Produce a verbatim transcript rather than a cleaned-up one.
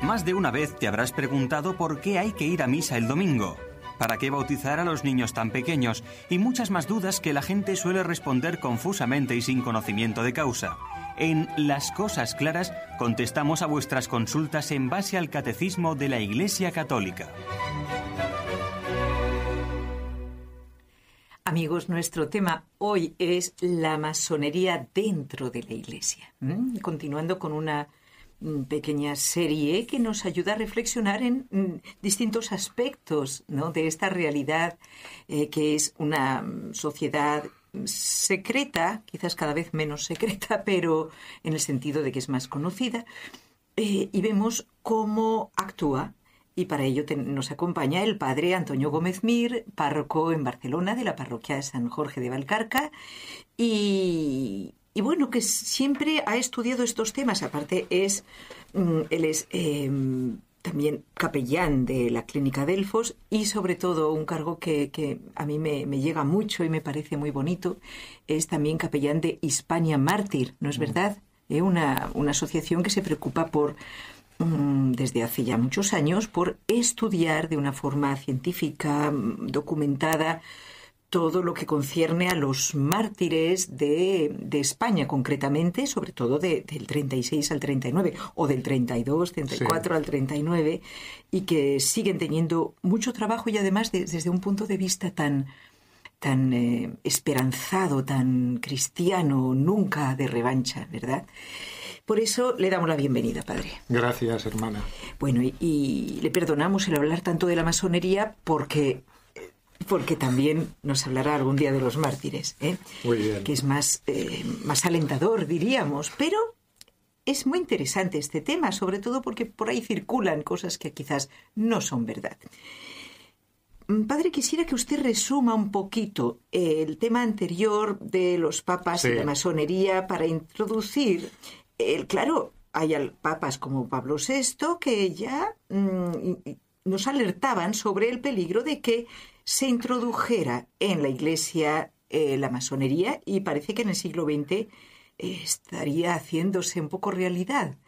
Más de una vez te habrás preguntado por qué hay que ir a misa el domingo, para qué bautizar a los niños tan pequeños y muchas más dudas que la gente suele responder confusamente y sin conocimiento de causa. En Las Cosas Claras contestamos a vuestras consultas en base al Catecismo de la Iglesia Católica. Amigos, nuestro tema hoy es la masonería dentro de la Iglesia. ¿Mm? Continuando con una pequeña serie que nos ayuda a reflexionar en mm, distintos aspectos, ¿no?, de esta realidad eh, que es una sociedad secreta, quizás cada vez menos secreta, pero en el sentido de que es más conocida, eh, y vemos cómo actúa. Y para ello te, nos acompaña el padre Antonio Gómez Mir, párroco en Barcelona de la parroquia de San Jorge de Valcarca, y, y bueno, que siempre ha estudiado estos temas. Aparte, es él es eh, también capellán de la Clínica Delfos y sobre todo un cargo que, que a mí me, me llega mucho y me parece muy bonito, es también capellán de Hispania Mártir, ¿no es verdad? Eh, una, una asociación que se preocupa por desde hace ya muchos años por estudiar de una forma científica, documentada, todo lo que concierne a los mártires de, de España, concretamente, sobre todo de, del treinta y seis al treinta y nueve, o del treinta y dos, treinta y cuatro sí. al treinta y nueve, y que siguen teniendo mucho trabajo y además de, desde un punto de vista tan, tan eh, esperanzado, tan cristiano, nunca de revancha, ¿verdad? Por eso le damos la bienvenida, padre. Gracias, hermana. Bueno, y, y le perdonamos el hablar tanto de la masonería porque, porque también nos hablará algún día de los mártires, ¿eh? Muy bien. Que es más, eh, más alentador, diríamos, pero es muy interesante este tema, sobre todo porque por ahí circulan cosas que quizás no son verdad. Padre, quisiera que usted resuma un poquito el tema anterior de los papas sí. y la masonería para introducir... El, claro, hay papas como Pablo sexto que ya mmm, nos alertaban sobre el peligro de que se introdujera en la Iglesia eh, la masonería y parece que en el siglo veinte eh, estaría haciéndose un poco realidad.